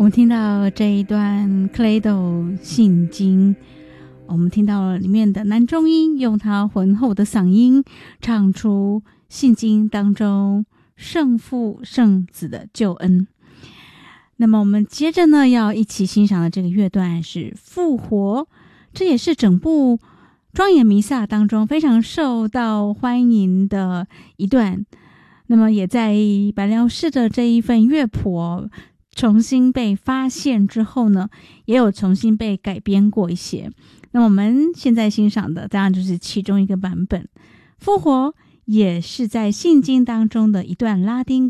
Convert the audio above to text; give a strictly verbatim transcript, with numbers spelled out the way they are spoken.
我们听到这一段克雷斗信经，我们听到了里面的男中音用他浑厚的嗓音唱出信经当中圣父圣子的救恩。那么我们接着呢要一起欣赏的这个乐段是复活，这也是整部庄严弥撒当中非常受到欢迎的一段。那么也在白辽士的这一份乐谱重新被发现之后呢，也有重新被改编过一些。那么我们现在欣赏的当然就是其中一个版本。复活也是在信经当中的一段拉丁